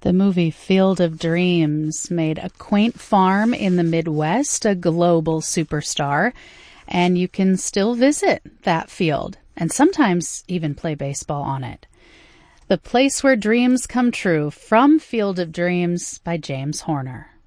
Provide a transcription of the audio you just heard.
The movie Field of Dreams made a quaint farm in the Midwest a global superstar, and you can still visit that field and sometimes even play baseball on it. The Place Where Dreams Come True from Field of Dreams by James Horner.